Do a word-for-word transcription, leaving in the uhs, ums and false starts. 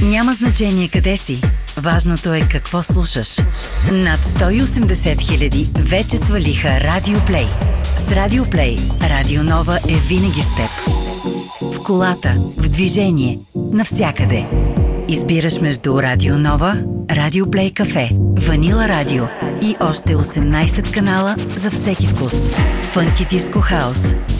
Няма значение къде си. Важното е какво слушаш. Над сто и осемдесет хиляди вече свалиха Радио Плей. С Радио Плей Радио Нова е винаги с теб. В колата, в движение, навсякъде. Избираш между Радио Нова, Радио Плей Кафе, Ванила Радио и още осемнайсет канала за всеки вкус. Фънки, диско, хаус,